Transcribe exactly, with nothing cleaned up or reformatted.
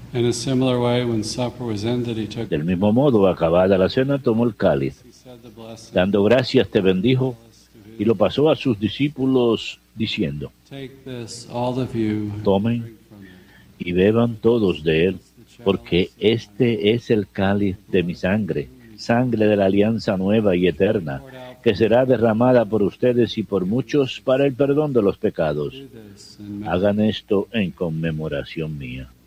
In a similar way, when supper was ended, he took Del mismo modo, acabada la cena, tomó el cáliz. he said the blessing. Dando gracias, te bendijo y lo pasó a sus discípulos diciendo, Take this, all of you, tomen drink from it. y beban todos de él, porque este es el cáliz de mi sangre, sangre de la alianza nueva y eterna, que será derramada por ustedes y por muchos para el perdón de los pecados. Do this in Hagan esto en conmemoración mía.